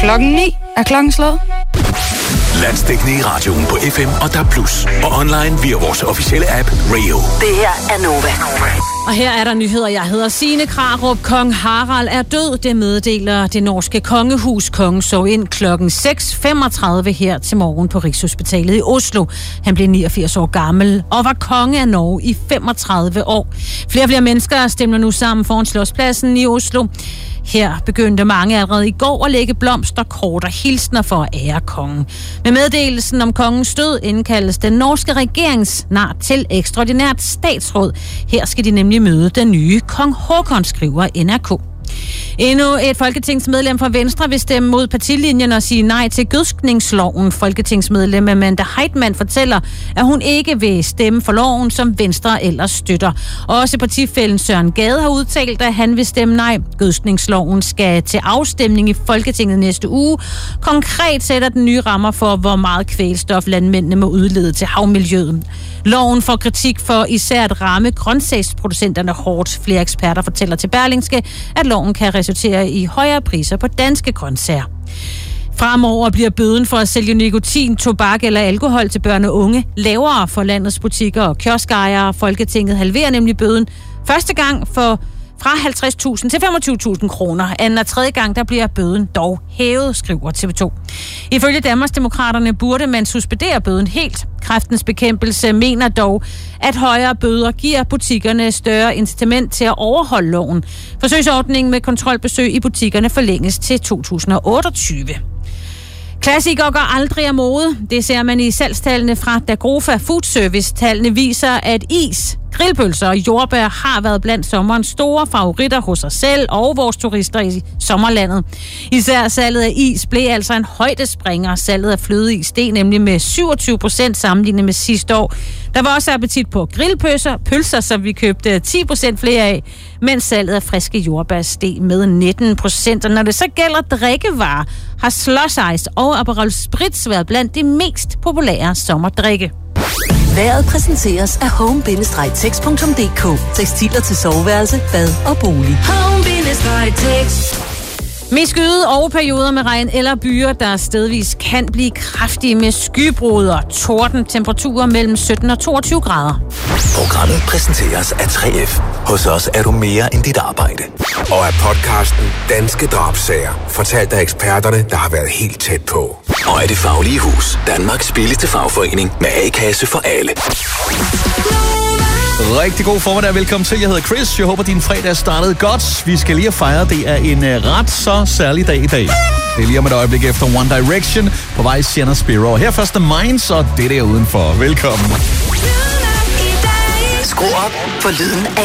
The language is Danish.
Klokken 9 er klokken slået. Landsdækkende i radioen på FM og DAB+. Og online via vores officielle app Radio. Det her er Nova. Og her er der nyheder. Jeg hedder Signe Krarup. Kong Harald er død. Det meddeler det norske kongehus. Kongen så ind klokken 6.35 her til morgen på Rigshospitalet i Oslo. Han blev 89 år gammel og var konge af Norge i 35 år. Flere mennesker stemmer nu sammen foran Slotspladsen i Oslo. Her begyndte mange allerede i går at lægge blomster, kort og hilsner for at ære kongen. Med meddelelsen om kongens død indkaldes den norske regering snart til ekstraordinært statsråd. Her skal de nemlig møde den nye kong Håkon, skriver NRK. Endnu et folketingsmedlem fra Venstre vil stemme mod partilinjen og sige nej til gødskningsloven. Folketingsmedlem Amanda Heitmann fortæller, at hun ikke vil stemme for loven, som Venstre ellers støtter. Også partifællen Søren Gade har udtalt, at han vil stemme nej. Gødskningsloven skal til afstemning i Folketinget næste uge. Konkret sætter den nye rammer for, hvor meget kvælstof landmændene må udlede til havmiljøet. Loven får kritik for især at ramme grøntsagsproducenterne hårdt. Flere eksperter fortæller til Berlingske, at loven kan resultere i højere priser på danske grøntsager. Fremover bliver bøden for at sælge nikotin, tobak eller alkohol til børn og unge lavere for landets butikker og kioskejere. Folketinget halverer nemlig bøden første gang fra 50.000 til 25.000 kroner. Anden og tredje gang, der bliver bøden dog hævet, skriver TV2. Ifølge Danmarksdemokraterne burde man suspendere bøden helt. Kræftens Bekæmpelse mener dog, at højere bøder giver butikkerne større incitament til at overholde loven. Forsøgsordningen med kontrolbesøg i butikkerne forlænges til 2028. Klassikere går aldrig af mode. Det ser man i salgstallene fra Dagrofa Food Service. Tallene viser, at is, grillpølser og jordbær har været blandt sommerens store favoritter hos os selv og vores turister i sommerlandet. Især salget af is blev altså en højdespringer. Salget af flødeis steg nemlig med 27% sammenlignet med sidste år. Der var også appetit på grillpølser, som vi købte 10% flere af, mens salget af friske jordbær steg med 19%. Og når det så gælder drikkevarer, har Slush Ice og Aperol Spritz været blandt de mest populære sommerdrikke. Vejret præsenteres af home-tex.dk. Tekstiler til soveværelse, bad og bolig. Home-tex. Med skyde og perioder med regn eller byer, der stedvis kan blive kraftige med skybrud og torden, temperaturer mellem 17 og 22 grader. Programmet præsenteres af 3F. Hos os er du mere end dit arbejde. Og af podcasten Danske Drabssager, fortalt af eksperterne, der har været helt tæt på. Og af Det Faglige Hus, Danmarks billigste fagforening med A-kasse for alle. Rigtig god formiddag, velkommen til. Jeg hedder Chris. Jeg håber, din fredag startede godt. Vi skal lige fejre, det er en ret så særlig dag i dag. Det er lige om et øjeblik efter One Direction på vej Sienna Spiro. Her først The Minds og det der udenfor. Velkommen. Skru op for lyden af